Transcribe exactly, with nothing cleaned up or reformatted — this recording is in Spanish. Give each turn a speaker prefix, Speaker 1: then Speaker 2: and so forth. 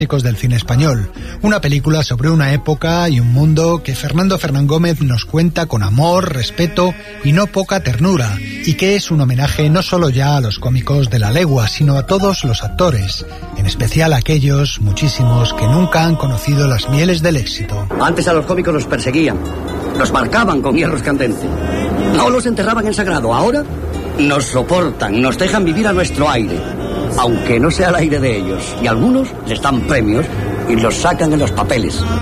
Speaker 1: del cine español, una película sobre una época y un mundo que Fernando Fernán Gómez nos cuenta con amor, respeto y no poca ternura, y que es un homenaje no solo ya a los cómicos de la legua, sino a todos los actores, en especial a aquellos, muchísimos, que nunca han conocido las mieles del éxito.
Speaker 2: Antes a los cómicos los perseguían, los marcaban con hierros candentes, no los enterraban en sagrado, ahora nos soportan, nos dejan vivir a nuestro aire, aunque no sea el aire de ellos, y algunos les dan premios y los sacan en los papeles.